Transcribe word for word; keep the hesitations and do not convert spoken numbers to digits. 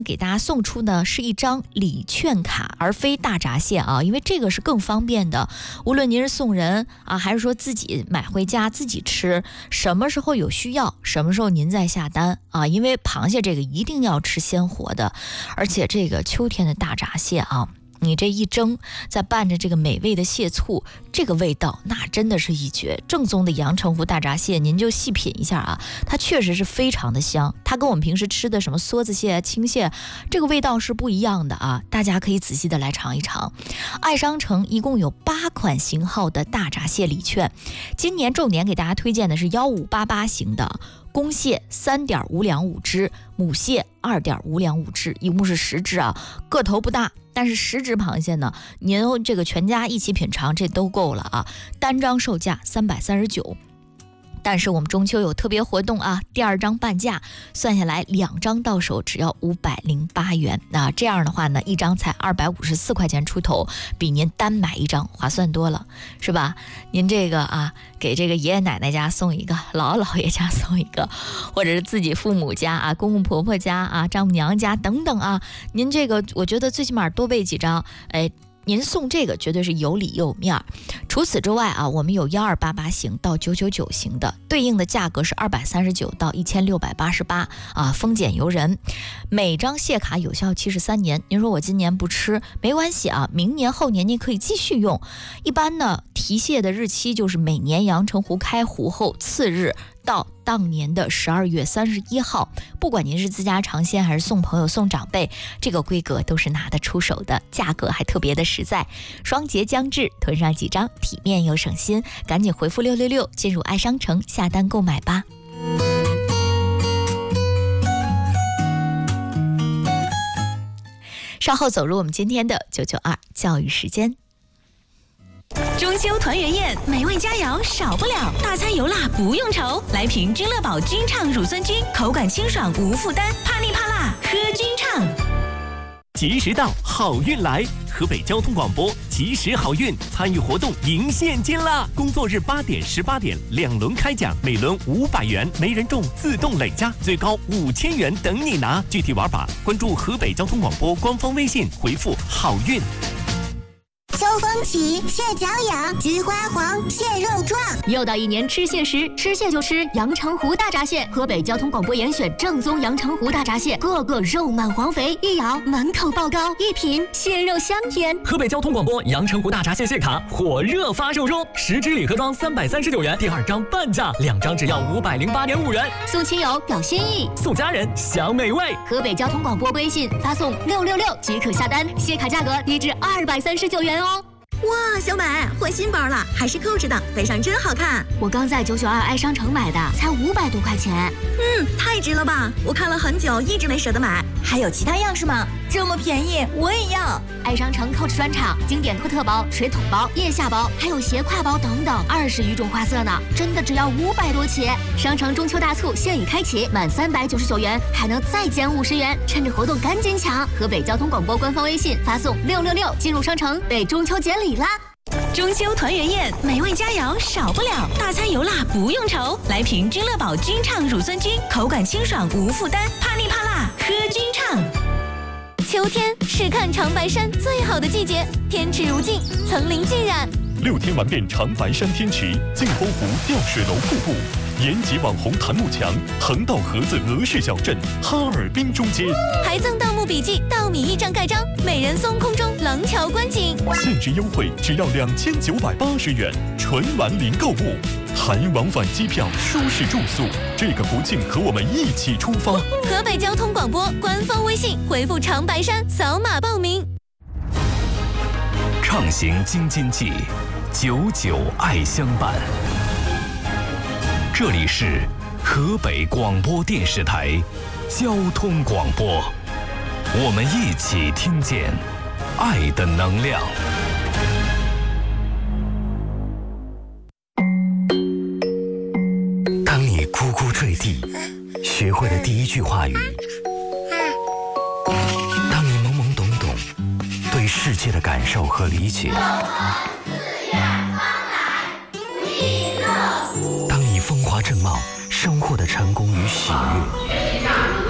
给大家送出呢是一张礼券卡，而非大闸蟹啊，因为这个是更方便的。无论您是送人啊，还是说自己买回家自己吃，什么时候有需要，什么时候您再下单啊。因为螃蟹这个一定要吃鲜活的，而且这个秋天的大闸蟹啊，你这一蒸，再拌着这个美味的蟹醋，这个味道那真的是一绝。正宗的阳澄湖大闸蟹，您就细品一下啊，它确实是非常的香。它跟我们平时吃的什么梭子蟹、青蟹，这个味道是不一样的啊。大家可以仔细的来尝一尝。爱商城一共有八款型号的大闸蟹礼券，今年重点给大家推荐的是幺五八八型的。公蟹三点五两五只，母蟹二点五两五只，一共是十只啊，个头不大，但是十只螃蟹呢，您这个全家一起品尝，这都够了啊。单张售价三百三十九。但是我们中秋有特别活动啊，第二张半价，算下来两张到手只要五百零八元。那这样的话呢，一张才二百五十四块钱出头，比您单买一张划算多了，是吧？您这个啊，给这个爷爷奶奶家送一个，姥姥姥爷家送一个，或者是自己父母家啊、公公婆婆家啊、丈母娘家等等啊，您这个我觉得最起码多备几张，哎。您送这个绝对是有理又有面儿。除此之外啊，我们有幺二八八型到九九九型的，对应的价格是二百三十九到一千六百八十八啊，丰俭由人。每张蟹卡有效期是三年。您说我今年不吃没关系啊，明年后年您可以继续用。一般呢，提蟹的日期就是每年阳澄湖开湖后次日到当年的十二月三十一号，不管您是自家尝鲜还是送朋友送长辈，这个规格都是拿得出手的，价格还特别的实在。双节将至，囤上几张，体面又省心，赶紧回复六六六进入爱商城下单购买吧。稍后走入我们今天的九九二教育时间。 中秋团圆宴，美味佳肴少不了，大餐油辣不用愁。来瓶君乐宝君畅乳酸菌，口感清爽无负担，怕腻怕辣喝君畅。 及时到，好运来！河北交通广播及时好运参与活动赢现金啦！工作日八点、十八点两轮开奖，每轮五百元，没人中自动累加，最高五千元等你拿。具体玩法关注河北交通广播官方微信，回复好运。 秋风起，蟹脚痒，菊花黄，蟹肉壮。 又到一年吃蟹时，吃蟹就吃阳澄湖大闸蟹。河北交通广播严选正宗阳澄湖大闸蟹，个个肉满黄肥，一咬满口爆膏，一品蟹肉香甜。 河北交通广播阳澄湖大闸蟹蟹卡火热发售中，十只礼盒装三百三十九元，第二张半价，两张只要五百零八点五元。 送亲友表心意， 送家人享美味。 河北交通广播微信发送六六六即可下单，蟹卡价格低至二百三十九元哦。 哇，小美换新包了，还是扣着的，背上真好看。 我刚在九九二爱商城买的，才五百多块钱。 嗯，太值了吧！我看了很久，一直没舍得买。还有其他样式吗？这么便宜，我也要。 爱商城扣着专场，经典托特包、水桶包、腋下包，还有斜挎包等等，二十余种花色呢，真的只要五百多起。商城中秋大促现已开启，满三百九十九元还能再减五十元，趁着活动赶紧抢！河北交通广播官方微信发送六六六进入商城，被中秋节礼啦！ 中秋团圆宴，美味佳肴少不了，大餐油辣不用愁。来瓶君乐宝君畅乳酸菌，口感清爽无负担，怕腻怕辣喝君畅。 秋天是看长白山最好的季节，天池如镜，层林尽染。 六天玩遍长白山天池、镜风湖吊水楼瀑布、延吉网红檀木墙、横道河子鹅市小镇、哈尔滨中街， 还赠盗墓笔记、稻米驿站盖章、美人松空中廊桥观景， 限时优惠只要两千九百八十元，纯玩零购物，含往返机票、舒适住宿。这个福庆和我们一起出发。 河北交通广播官方微信回复长白山扫码报名。 畅行京津冀，九九爱相伴。这里是河北广播电视台交通广播，我们一起听见爱的能量。当你咕咕坠地，学会了第一句话语；当你懵懵懂懂，对世界的感受和理解；当你风华正茂，收获的成功与喜悦。